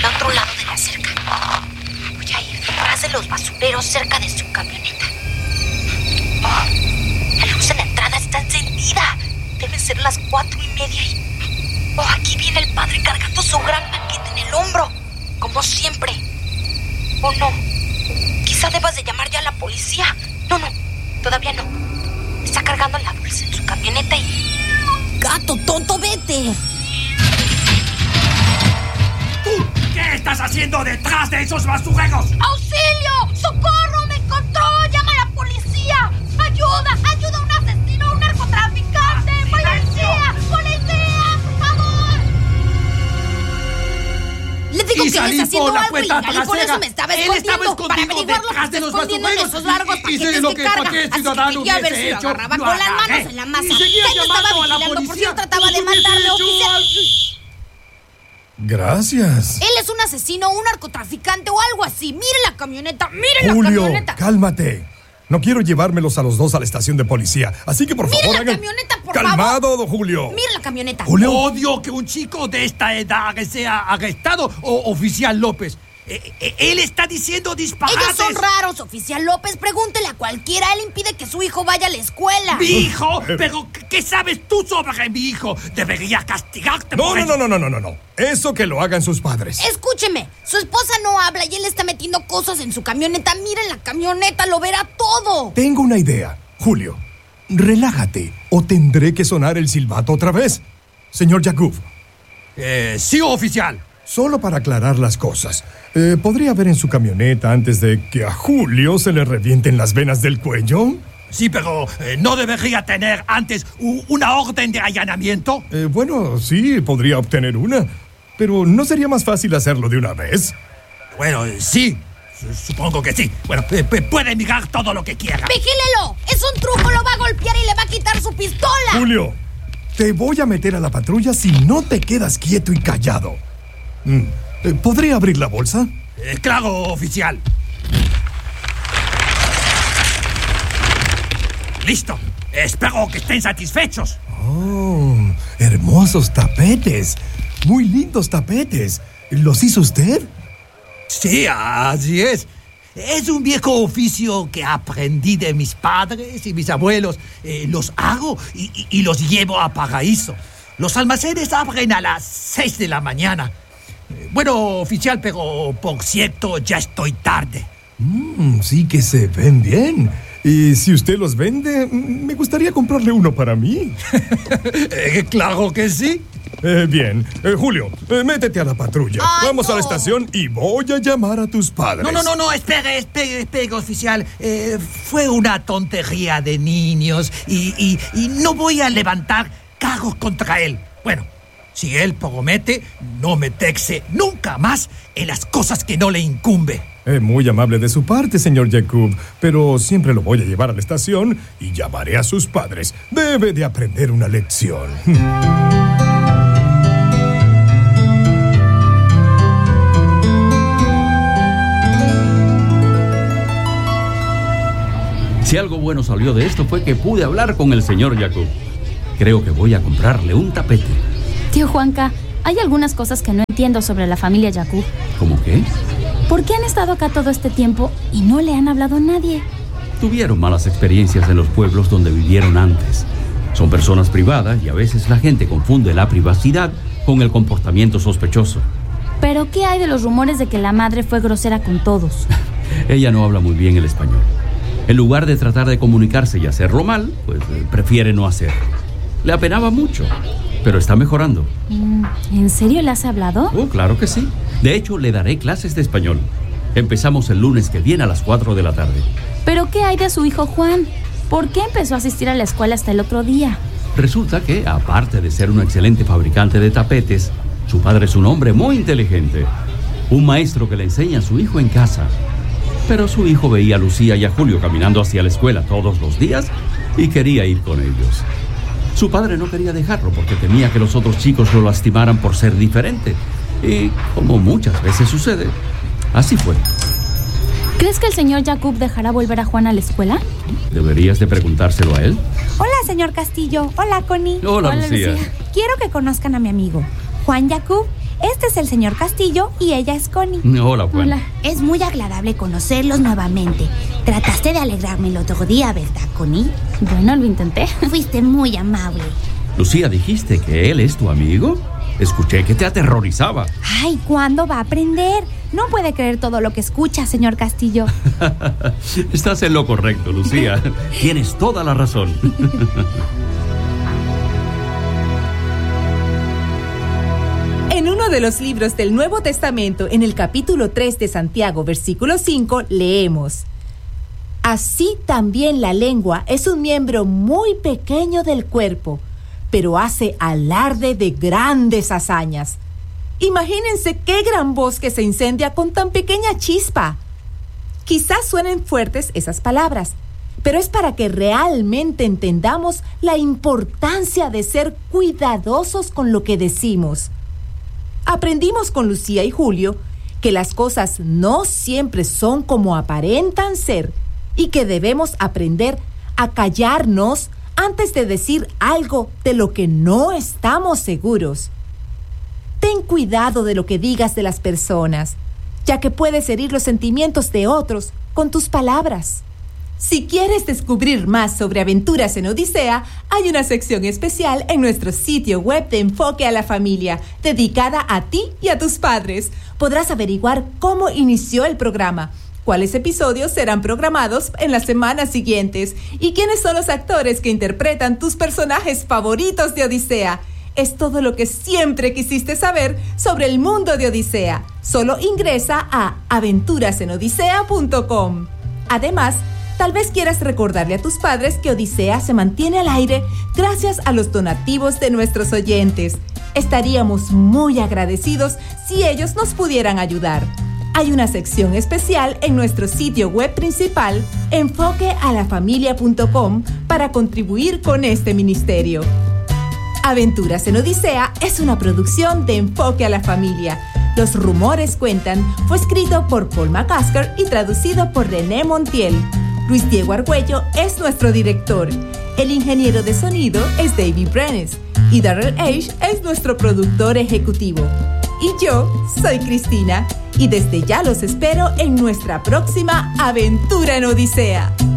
al otro lado de la cerca. Voy a ir detrás de los basureros cerca de su camioneta. La luz en la entrada está encendida. Deben ser las 4:30 y... aquí viene el padre cargando su gran paquete en el hombro, como siempre. No, quizá debas de llamar ya a la policía. No, todavía no. Está cargando la bolsa en su camioneta y... ¡Gato tonto, vete! ¿Tú qué estás haciendo detrás de esos basureros? ¡Auxilio! ¡Socorro! ¡Me encontró! ¡Llama a la policía! ¡Ayuda! ¡Ayuda a un asesino, a un narcotraficante! ¡Policía! ¡Policía! ¡Por favor! Le digo que salí está haciendo por la algo puerta ilegal y por eso me estaba Él estaba escondiendo. Para escondido averiguar lo que detrás está de los escondiendo en basureros. esos largos Y paquetes sé lo que que carga. cualquier Así que ciudadano quería ver hubiese si lo hecho. agarraba Lo con las agarré. manos en la masa. Y seguía Ya yo estaba llamando a la vigilando por si policía. él trataba de Yo hubiese matarme, hecho oficial. algo. Gracias. Él es un asesino, un narcotraficante o algo así. ¡Mire la camioneta! ¡Mire Julio, la camioneta! cálmate. No quiero llevármelos a los dos a la estación de policía. Así que por ¡Mire favor la hagan... camioneta, por Calmado, favor! don Julio. ¡Mire la camioneta! Julio. Odio que un chico de esta edad sea arrestado o oficial López. Él está diciendo disparates. Ellos son raros, oficial López. Pregúntele a cualquiera. Él impide que su hijo vaya a la escuela. ¿Mi hijo? ¿Pero qué sabes tú sobre mi hijo? Debería castigarte por eso. No. Eso que lo hagan sus padres. Escúcheme, su esposa no habla y él está metiendo cosas en su camioneta. Miren la camioneta, lo verá todo. Tengo una idea. Julio, relájate o tendré que sonar el silbato otra vez. Señor Yakub. Sí, oficial. Solo para aclarar las cosas. ¿Podría ver en su camioneta antes de que a Julio se le revienten las venas del cuello? Sí, pero ¿no debería tener antes una orden de allanamiento? Bueno, sí, podría obtener una. Pero ¿no sería más fácil hacerlo de una vez? Bueno, sí. Supongo que sí. Bueno, puede mirar todo lo que quiera. ¡Vigílelo! Es un truco, lo va a golpear y le va a quitar su pistola. Julio, te voy a meter a la patrulla si no te quedas quieto y callado. ¿Podría abrir la bolsa? Claro, oficial. Listo. Espero que estén satisfechos. Oh, hermosos tapetes. Muy lindos tapetes. ¿Los hizo usted? Sí, así es. Es un viejo oficio que aprendí de mis padres y mis abuelos. Los hago y los llevo a Paraíso. Los almacenes abren a las 6 de la mañana. Bueno, oficial, pero por cierto, ya estoy tarde. Sí que se ven bien. Y si usted los vende, me gustaría comprarle uno para mí. Claro que sí. Bien. Julio, métete a la patrulla. Ay, Vamos no. a la estación y voy a llamar a tus padres. No, espere, oficial. Fue una tontería de niños y no voy a levantar cargos contra él. Bueno, si él promete no meterse nunca más en las cosas que no le incumbe. Muy amable de su parte, señor Yakub, pero siempre lo voy a llevar a la estación y llamaré a sus padres. Debe de aprender una lección. Si algo bueno salió de esto fue que pude hablar con el señor Yakub. Creo que voy a comprarle un tapete. Tío Juanca, hay algunas cosas que no entiendo sobre la familia Yakub. ¿Cómo qué? ¿Por qué han estado acá todo este tiempo y no le han hablado a nadie? Tuvieron malas experiencias en los pueblos donde vivieron antes. Son personas privadas y a veces la gente confunde la privacidad con el comportamiento sospechoso. ¿Pero qué hay de los rumores de que la madre fue grosera con todos? Ella no habla muy bien el español. En lugar de tratar de comunicarse y hacerlo mal, pues prefiere no hacerlo. Le apenaba mucho, pero está mejorando. ¿En serio le has hablado? Oh, claro que sí. De hecho, le daré clases de español. Empezamos el lunes que viene a las 4 de la tarde. ¿Pero qué hay de su hijo Juan? ¿Por qué empezó a asistir a la escuela hasta el otro día? Resulta que, aparte de ser un excelente fabricante de tapetes, su padre es un hombre muy inteligente. Un maestro que le enseña a su hijo en casa. Pero su hijo veía a Lucía y a Julio caminando hacia la escuela todos los días y quería ir con ellos. Su padre no quería dejarlo porque temía que los otros chicos lo lastimaran por ser diferente. Y, como muchas veces sucede, así fue. ¿Crees que el señor Yakub dejará volver a Juan a la escuela? Deberías de preguntárselo a él. Hola, señor Castillo. Hola, Connie. Hola, Lucía. Quiero que conozcan a mi amigo, Juan Yakub. Este es el señor Castillo y ella es Connie. Hola, Juan. Hola. Es muy agradable conocerlos nuevamente. Trataste de alegrarme el otro día, ¿verdad, Connie? Bueno, lo intenté. Fuiste muy amable. Lucía, ¿dijiste que él es tu amigo? Escuché que te aterrorizaba. Ay, ¿cuándo va a aprender? No puede creer todo lo que escucha, señor Castillo. Estás en lo correcto, Lucía. Tienes toda la razón. En uno de los libros del Nuevo Testamento, en el capítulo 3 de Santiago, versículo 5, leemos: Así también la lengua es un miembro muy pequeño del cuerpo, pero hace alarde de grandes hazañas. Imagínense qué gran bosque se incendia con tan pequeña chispa. Quizás suenen fuertes esas palabras, pero es para que realmente entendamos la importancia de ser cuidadosos con lo que decimos. Aprendimos con Lucía y Julio que las cosas no siempre son como aparentan ser y que debemos aprender a callarnos antes de decir algo de lo que no estamos seguros. Ten cuidado de lo que digas de las personas, ya que puedes herir los sentimientos de otros con tus palabras. Si quieres descubrir más sobre Aventuras en Odisea, hay una sección especial en nuestro sitio web de Enfoque a la Familia, dedicada a ti y a tus padres. Podrás averiguar cómo inició el programa, cuáles episodios serán programados en las semanas siguientes y quiénes son los actores que interpretan tus personajes favoritos de Odisea. Es todo lo que siempre quisiste saber sobre el mundo de Odisea. Solo ingresa a aventurasenodisea.com. Además, tal vez quieras recordarle a tus padres que Odisea se mantiene al aire gracias a los donativos de nuestros oyentes. Estaríamos muy agradecidos si ellos nos pudieran ayudar. Hay una sección especial en nuestro sitio web principal, enfoquealafamilia.com, para contribuir con este ministerio. Aventuras en Odisea es una producción de Enfoque a la Familia. Los rumores cuentan fue escrito por Paul McCasker y traducido por René Montiel. Luis Diego Argüello es nuestro director. El ingeniero de sonido es David Brenes y Darrell Age es nuestro productor ejecutivo. Y yo soy Cristina y desde ya los espero en nuestra próxima Aventura en Odisea.